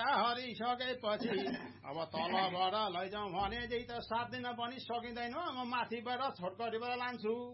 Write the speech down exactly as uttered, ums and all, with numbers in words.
हरिसकेपछि अब तलबाट लैजाउँ भने त सात दिन पनि सकिँदैन म माथिबाट छोटकरीबाट लान्छु